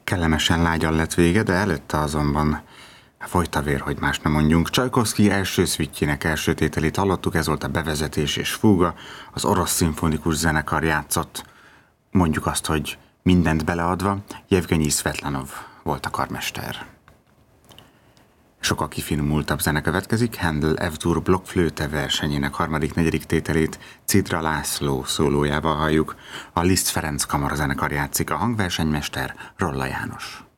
Kellemesen lágyan lett vége, de előtte azonban folyt a vér, hogy más nem mondjunk. Csajkovszky első szvittjének első tételét hallottuk, ez volt a bevezetés és fúga, az Orosz Szimfonikus Zenekar játszott, mondjuk azt, hogy mindent beleadva, Jevgenyi Szvetlanov volt a karmester. Sokkal kifinomultabb zene következik, Handel F-dur blokkflőte versenyének harmadik-negyedik tételét Cidra László szólójával halljuk, a Liszt Ferenc kamarazenekar játszik, a hangversenymester Rolla János.